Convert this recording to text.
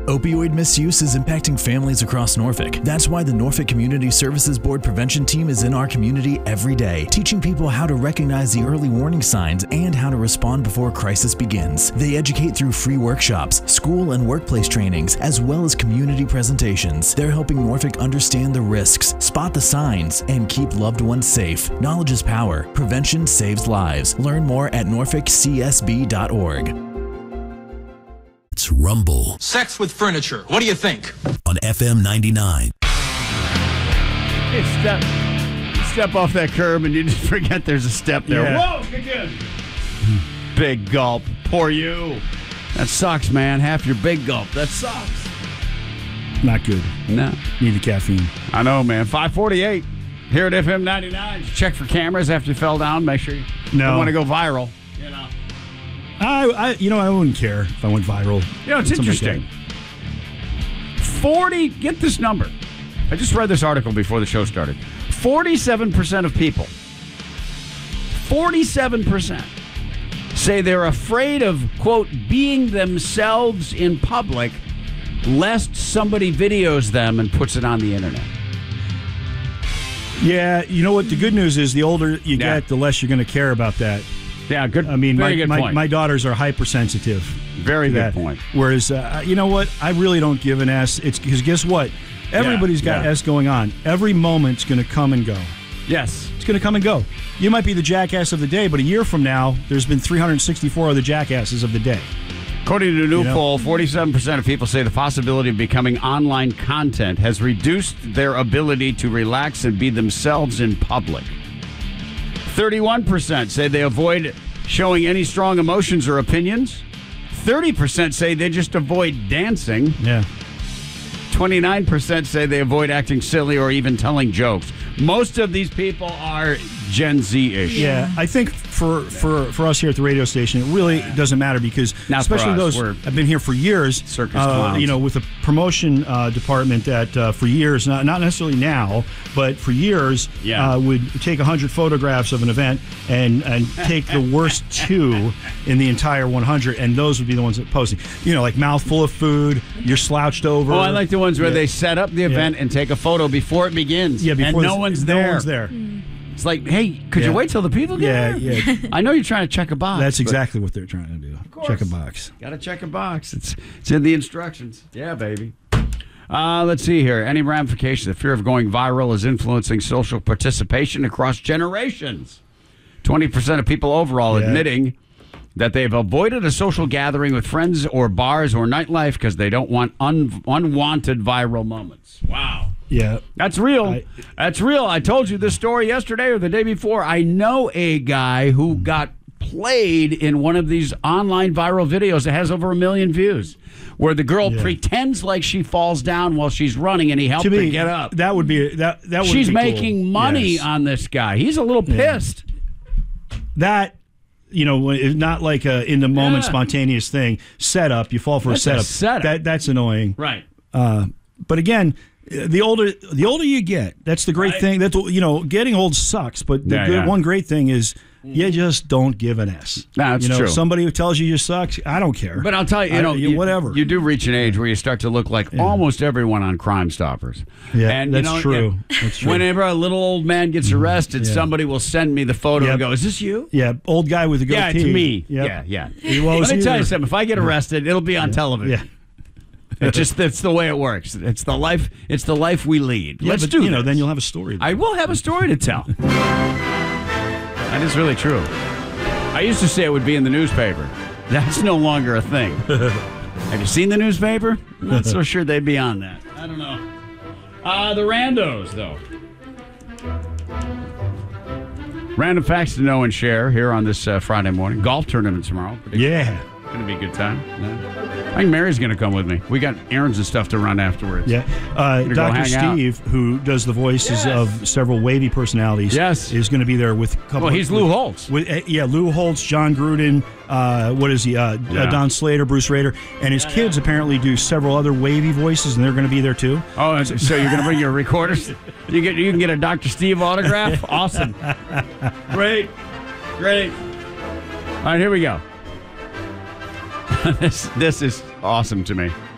Opioid misuse is impacting families across Norfolk. That's why the Norfolk Community Services Board prevention team is in our community every day, teaching people how to recognize the early warning signs and how to respond before crisis begins. They educate through free workshops, school and workplace trainings, as well as community presentations. They're helping Norfolk understand the risks, spot the signs, and keep loved ones safe. Knowledge is power. Prevention saves lives. Learn more at norfolkcsb.org. It's Rumble. Sex with furniture. What do you think? On FM 99. Hey, step off that curb and you just forget there's a step there. Yeah. Whoa, again. Big gulp. Poor you. That sucks, man. Half your big gulp. That sucks. Not good. No. Need the caffeine. I know, man. 548 here at FM 99. Check for cameras after you fell down. Make sure you don't want to go viral. You know. I wouldn't care if I went viral. You know, it's interesting. 40, get this number. I just read this article before the show started. 47% of people, 47% say they're afraid of, quote, being themselves in public lest somebody videos them and puts it on the internet. Yeah, you know what? The good news is the older you get, the less you're going to care about that. Yeah, good. I mean, very good point. My daughters are hypersensitive. Very good point. Whereas, you know what? I really don't give an S. It's because guess what? Everybody's got S going on. Every moment's going to come and go. Yes. It's going to come and go. You might be the jackass of the day, but a year from now, there's been 364 other jackasses of the day. According to a new poll, 47% of people say the possibility of becoming online content has reduced their ability to relax and be themselves in public. 31% say they avoid showing any strong emotions or opinions. 30% say they just avoid dancing. Yeah. 29% say they avoid acting silly or even telling jokes. Most of these people are Gen Z-ish. Yeah, I think for us here at the radio station, it really doesn't matter because Not especially for us. those I've been here for years. Circus clowns. With the promotion department that for years, not necessarily now, but for years, would take 100 photographs of an event and take the worst 2 in the entire 100, and those would be the ones that posting. Like mouthful of food, you're slouched over. Oh, I like the ones where they set up the event and take a photo before it begins. Yeah, and no one's there. No one's there. It's like, hey, could you wait till the people get here? Yeah. I know you're trying to check a box. That's exactly what they're trying to do. Check a box. Got to check a box. It's in the instructions. Yeah, baby. Let's see here. Any ramifications? The fear of going viral is influencing social participation across generations. 20% of people overall admitting that they've avoided a social gathering with friends or bars or nightlife because they don't want unwanted viral moments. Wow. Yeah. That's real. That's real. I told you this story yesterday or the day before. I know a guy who got played in one of these online viral videos that has over 1 million views, where the girl pretends like she falls down while she's running, and he helped her get up. That would be that. Would She's be making cool. money on this guy. He's a little pissed. That. It's not like a in the moment spontaneous thing. Setup, you fall for a setup. That's annoying. Right. But again, the older you get, that's the great thing. That's getting old sucks. But the one great thing is you just don't give an S. That's true. Somebody who tells you suck, I don't care. But I'll tell you, whatever. You do reach an age where you start to look like almost everyone on Crime Stoppers. Yeah, and that's true. That's true. Whenever a little old man gets arrested, somebody will send me the photo and go, "Is this you?" Yeah, old guy with a goatee. Yeah, it's me. Yep. Yeah. Well, Let me tell you something. If I get arrested, it'll be on television. Yeah. It's the way it works. It's the life we lead. Let's do this. Then you'll have a story. I will have a story to tell. That is really true. I used to say it would be in the newspaper. That's no longer a thing. Have you seen the newspaper? I'm not so sure they'd be on that. I don't know. The randos, though. Random facts to know and share here on this Friday morning. Golf tournament tomorrow. Yeah. Going to be a good time. I think Mary's going to come with me. We got errands and stuff to run afterwards. Yeah. Dr. Steve, who does the voices of several wavy personalities, is going to be there with a couple. Well, he's Lou Holtz. Lou Holtz, John Gruden, what is he? Don Slater, Bruce Rader, and his kids apparently do several other wavy voices, and they're going to be there too. Oh, so you're going to bring your recorders? You can get a Dr. Steve autograph? Awesome. Great. All right, here we go. This is awesome to me.